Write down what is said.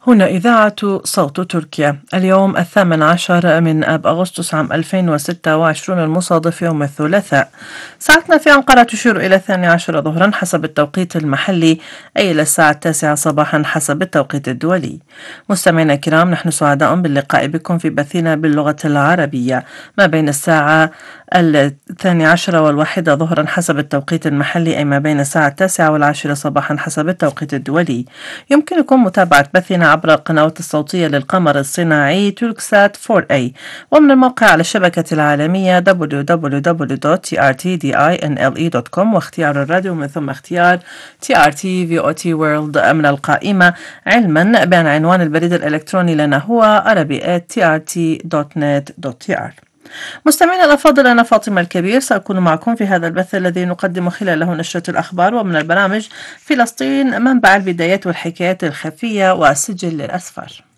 هنا إذاعة صوت تركيا. اليوم 18 من آب أغسطس عام 2026 المصادف يوم الثلاثاء. ساعتنا في أنقرة تشير إلى 12 ظهرا حسب التوقيت المحلي، أي إلى الساعة 9 صباحا حسب التوقيت الدولي. مستمعينا الكرام، نحن سعداء باللقاء بكم في بثنا باللغة العربية ما بين الساعة 12 والواحدة ظهرا حسب التوقيت المحلي، أي ما بين الساعة 9 والعاشرة صباحا حسب التوقيت الدولي. يمكنكم متابعة بثنا عبر القنوات الصوتية للقمر الصناعي توركسات 4A، ومن الموقع على الشبكة العالمية www.trtdinle.com، واختيار الراديو من ثم اختيار TRT VOT World من القائمة، علما بأن عنوان البريد الإلكتروني لنا هو arabi@trt.net.tr. مستمعينا الأفاضل، أنا فاطمة الكبير سأكون معكم في هذا البث الذي نقدم خلاله نشرة الأخبار، ومن البرامج فلسطين منبع البدايات والحكايات الخفية وسجل الأسفار.